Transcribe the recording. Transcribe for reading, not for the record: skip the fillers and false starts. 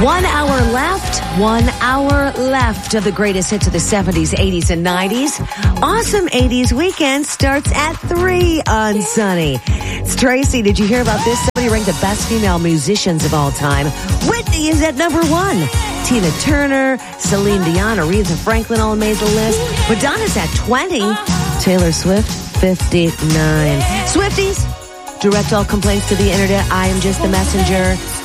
1 hour left. 1 hour left of the greatest hits of the 70s, 80s, and 90s. Awesome 80s weekend starts at 3 on Sunny. It's Tracy. Did you hear about this? Somebody ranked the best female musicians of all time. Whitney is at number 1. Tina Turner, Celine Dion, Aretha Franklin all made the list. Madonna's at 20. Taylor Swift, 59. Swifties, direct all complaints to the internet. I am just the messenger.